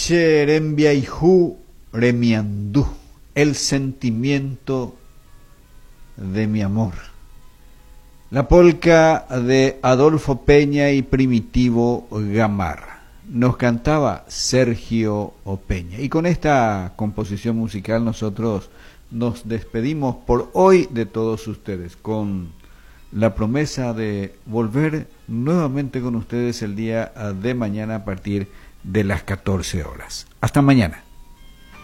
Cherembiaihu remiandú, el sentimiento de mi amor. La polca de Adolfo Peña y Primitivo Gamarra. Nos cantaba Sergio Peña. Y con esta composición musical nosotros nos despedimos por hoy de todos ustedes, con la promesa de volver nuevamente con ustedes el día de mañana a partir de las 14 horas. Hasta mañana.